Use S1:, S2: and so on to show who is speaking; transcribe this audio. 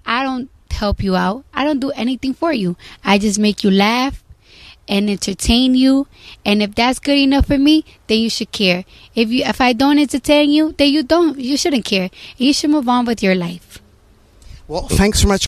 S1: I don't help you out. I don't do anything for you. I just make you laugh and entertain you. And if that's good enough for me, then you should care. If I don't entertain you, then you shouldn't care. You should move on with your life.
S2: Well, thanks so much.